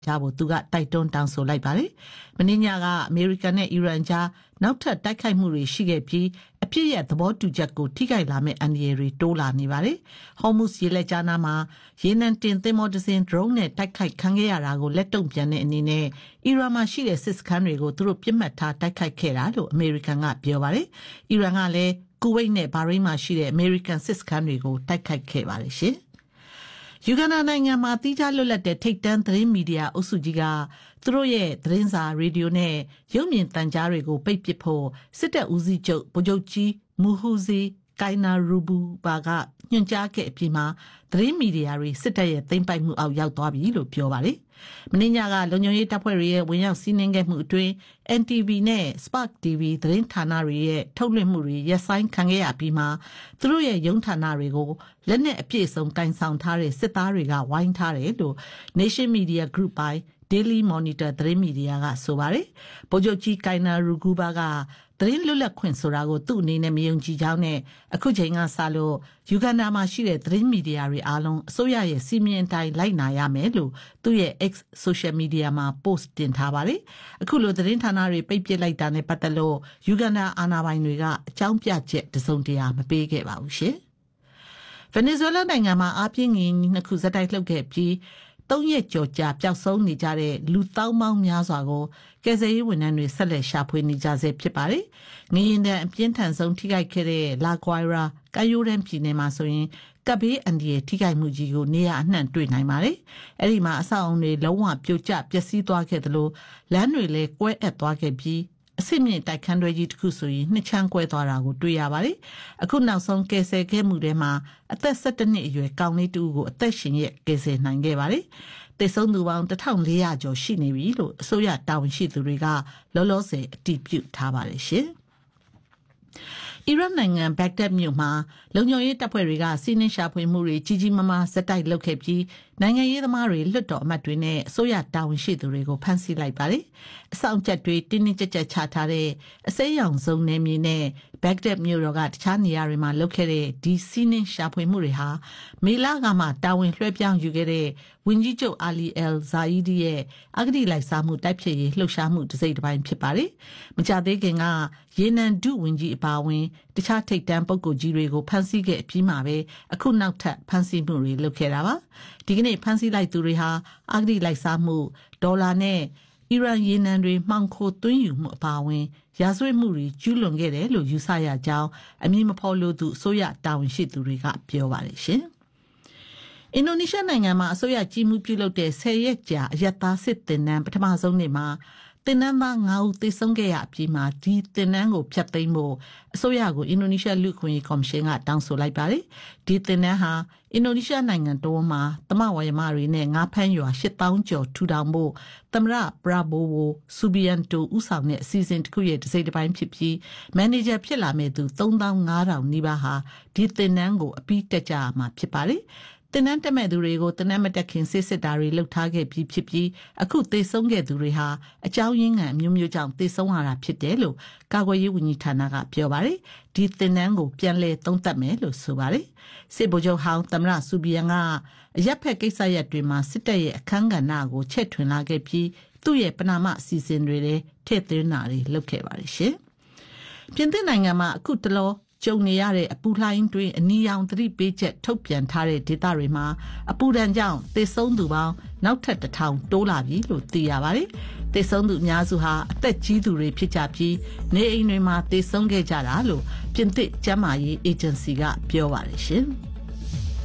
ကြဖို့သူကတိုက်တွန်းတောင်းဆိုလိုက်ပါတယ်။မင်းညကအမေရိကန်နဲ့အီရန်ကြားနောက်ထပ်တိုက်ခိုက်မှုတွေရှိခဲ့ပြီးအပြစ်ရဲ့သဘောတူချက်ကိုထိခိုက်လာမဲ့အန္တရာယ်တွေတိုးလာနေပါတယ်။ဟော်မုစ်ရေလက်ကြားနားမှာရေနံတင်သင်္ဘောတစ်စင်း drone နဲ့တိုက်ခိုက်ခံခဲ့ရတာကိုလက်တုံ့ပြန်တဲ့အနေနဲ့အီရန်မှာရှိတဲ့စစ်စခန်းတွေကိုသူတို့ပြစ်မှတ်ထားတိုက်ခိုက်ခဲ့တာလို့အမေရိကန်ကပြောပါတယ်။အီရန်ကလည်းကူဝိတ်နဲ့ဘာရိန်းမှာရှိတဲ့အမေရိကန်စစ်စခန်းတွေကိုတိုက်ခိုက်ခဲ့ပါတယ်ရှင်။ယူဂန်ဒါနိုင်ငံမှာတိကျလွတ်လပ်တဲ့ထိပ်တန်းသတင်းမီဒီယာအုပ်စုကြီးကသူတို့ရဲ့သတင်းစာရေဒီယိုနဲ့ရုပ်မြင်သံကြားတွေကိုပိတ်ပစ်ဖို့စစ်တပ်ဦးစီးချုပ်ဗိုလ်ချုပ်ကြီးမူဟူဇီကိုင်နာရူဘူဘာကညွှန်ကြားခဲ့အပြီးမှာသတင်းမီဒီယာတွေစစ်တပ်ရဲ့သိမ်းပိုက်မှုအောက်ရောက်သွားပြီလို့ပြောပါတယ်။မင်းညကလုံခြုံရေးတပ်ဖွဲ့တွေရဲ့ဝင်ရောက်စီးနင်းခဲ့မှုအတွင်း NTV နဲ့ Spark TV သတင်းဌာနတွေရဲ့ထုတ်လွှင့်မှုတွေရပ်ဆိုင်းခံခဲ့ရပြီးမှသူတို့ရဲ့ရုံးဌာနတွေကိုလက်နက်အပြည့်အစုံကင်ဆောင်ထားတဲ့စစ်သားတွေကဝိုင်းထားတယ်လို့ Nation Media Group ပိုင်း Daily Monitor သတင်းမီဒီယာကဆိုပါတယ်။ဗိုလ်ချုပ်ကြီးကိုင်နာရူဂူဘာကသတင်းလွတ်လပ်ခွင့်ဆိုတာကိုသူ့အနေနဲ့မယုံကြည်ကြောင်းနဲ့အခုချိန်ကစလို့ယူဂန်ဒါမှာရှိတဲ့သတင်းမီဒီယာတွေအားလုံးအစိုးရရဲ့စီမံတိုင်းလိုက်နာရမယ်လို့သူ့ရဲ့ X social media မှာ post တင်ထားပါတယ်။အခုလိုသတင်းဌာနတွေပိတ်ပစ်လိုက်တာနဲ့ပတ်သက်လို့ယူဂန်ဒါအာဏာပိုင်တွေကအကြောင်းပြချက်တစုံတရာမပေးခဲ့ပါဘူးရှင်။ဗင်နီဇွဲလားနိုင်ငံမှာအားပြင်းငင်နှစ်ခုဇက်တိုက်လှုပ်ခဲ့ပြီး3 ရက်ကျော်ကြာပျောက်ဆုံးနေကြတဲ့လူသောင်းပေါင်းများစွာကိုကယ်ဆယ်ရေးဝန်ထမ်းတွေဆက်လက်ရှာဖွေနေကြဆဲဖြစ်ပါတယ်။ငရင်တန်အပြင်းထန်ဆုံးထိခိုက်ခဲ့တဲ့လာကွိုင်ရာကယိုရန်ပြည်နယ်မှာဆိုရင်ကပ်ဘေးအန္တရာယ်ထိခိုက်မှုကြီးကိုနေရအနှံ့တွေ့နိုင်ပါတယ်။အဲ့ဒီမှာအဆောက်အုံတွေလုံးဝပြိုကျပျက်စီးသွားခဲ့သလိုလမ်းတွေလည်းကွဲအပ်သွားခဲ့ပြီးအစစ်မြင့်တိုက်ခန်းတွဲကြီးတစ်ခုဆိုရင်နှစ်ချမ်းကွဲသွားတာကိုတွေ့ရပါတယ်။အခုနောက်ဆုံးကယ်ဆယ်ခဲ့မှုတွေမှာအသက်17နှစ်အရွယ်ကောင်လေးတူကိုအသက်ရှင်ရက်ကယ်ဆယ်နိုင်ခဲ့ပါတယ်။သေဆုံးသူပေါင်း1400ကျော်ရှိနေပြီလို့အစိုးရတာဝန်ရှိသူတွေကလောလောဆယ်အတည်ပြုထားပါတယ်ရှင်။အီရတ်နိုင်ငံဘက်ဂဒက်မြို့မှာလုံခြုံရေးတပ်ဖွဲ့တွေကစီးနင်းရှာဖွေမှုတွေကြီးကြီးမားမားဇက်တိုက်လုပ်ခဲ့ပြီးနိုင်ငံရေးသမားတွေလွတ်တော်အမတ်တွေနဲ့အစိုးရတာဝန်ရှိသူတွေကိုဖမ်းဆီးလိုက်ပါတယ်။အဆောင်ချက်တွေတင်းတင်းကြပ်ကြပ်ချထားတဲ့အစိမ်းရောင်စုံနယ်မြေနဲ့ဘက်ဂဒက်မြို့တော်ကတခြားနေရာတွေမှာလုပ်ခဲ့တဲ့ဒီစီးနင်းရှာဖွေမှုတွေဟာမေလကမှတာဝန်လွှဲပြောင်းယူခဲ့တဲ့ဝန်ကြီးချုပ်အာလီအယ်ဇာအီဒီရဲ့အဂတိလိုက်စားမှုတိုက်ဖျက်ရေးလှုပ်ရှားမှုတစ်စိတ်တစ်ပိုင်းဖြစ်ပါတယ်။မကြသေးခင်ကရေနံဒုဝန်ကြီးအပါအဝင်တခြားထိပ်တန်းပုဂ္ဂိုလ်ကြီးတွေကိုဖမ်းဆီးခဲ့အပြီးမှာပဲအခုနောက်ထပ်ဖမ်းဆီးမှုတွေလုပ်ခဲ့တာပါ။ဒီကနေ့ဖမ်းဆီးလိုက်သူတွေဟာအဂတိလိုက်စားမှုဒေါ်လာနဲ့အီရန်ရေနံတွေမှောင်ခိုသွင်းယူမှုအပါအဝင်ရာဇဝတ်မှုတွေကျူးလွန်ခဲ့တယ်လို့ယူဆရကြောင်းအမည်မဖော်လိုသူအစိုးရတာဝန်ရှိသူတွေကပြောပါတယ်ရှင်။အင်ဒိုနီးရှားနိုင်ငံမှာအစိုးရကြီးမှုပြုလုပ်တဲ့10 ရက်ကြာအယက်သားစစ်တင်နန်းပထမဆုံးနေ့မှာတင်နန်းသား9ဦးသေဆုံးခဲ့ရပြီးမှဒီတင်နန်းကိုဖျက်သိမ်းဖို့အစိုးရကိုအင်ဒိုနီးရှားလူ့ခွင့်ရေးကော်မရှင်ကတောင်းဆိုလိုက်ပါတယ်။ဒီတင်နန်းဟာအင်ဒိုနီးရှားနိုင်ငံတော်မှာသမဝါယမတွေနဲ့ငါးဖမ်းရွာ8000ကျော်ထူထောင်ဖို့သမရပရာဘိုဝိုဆူဘီယန်တိုဦးဆောင်တဲ့အစီအစဉ်တစ်ခုရဲ့တစ်စိတ်တစ်ပိုင်းဖြစ်ပြီးမန်နေဂျာဖြစ်လာမဲ့သူ3500နီးပါးဟာဒီတင်နန်းကိုအပြီးတက်ကြရမှာဖြစ်ပါတယ်။တင်နန်းတက်မဲ့သူတွေကိုတင်နန်းမတက်ခင်စစ်တာတွေလှုပ်ထားခဲ့ပြီးဖြစ်ပြီးအခုသေဆုံးခဲ့သူတွေဟာအကြောင်းရင်းခံအမျိုးမျိုးကြောင့်သေဆုံးရတာဖြစ်တယ်လို့ကာကွယ်ရေးဝန်ကြီးဌာနကပြောပါတယ်ဒီတင်နန်းကိုပြန်လည်သုံးသပ်မယ်လို့ဆိုပါတယ်စစ်ဗိုလ်ချုပ်ဟောင်းသမရဆူဘီယန်ကအရက်ဖက်ကိစ္စရပ်တွေမှာစစ်တပ်ရဲ့အခမ်းကဏ္ဍကိုချက်ထွင်လာခဲ့ပြီးသူ့ရဲ့ပဏာမအစီအစဉ်တွေလည်းထည့်သွင်းတာတွေလုပ်ခဲ့ပါတယ်ရှင်ပြင်သစ်နိုင်ငံမှာအခုတလောကျုံနေရတဲ့အပူလှိုင်းတွင်အနီရောင်သတိပေးချက်ထုတ်ပြန်ထားတဲ့ဒေသတွေမှာအပူဒဏ်ကြောင့်သေဆုံးသူပေါင်းနောက်ထပ်1000တိုးလာပြီလို့သိရပါတယ်။သေဆုံးသူအများစုဟာအသက်ကြီးသူတွေဖြစ်ကြပြီးနေအိမ်တွေမှာသေဆုံးခဲ့ကြတာလို့ပြင်သစ်ကျန်းမာရေးအေဂျင်စီကပြောပါတယ်ရှင်။